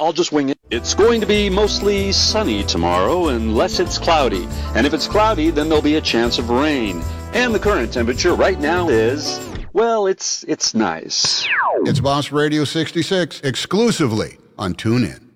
I'll just wing it. It's going to be mostly sunny tomorrow unless it's cloudy. And if it's cloudy, then there'll be a chance of rain. And the current temperature right now is, well, it's nice. It's Boss Radio 66, exclusively on TuneIn.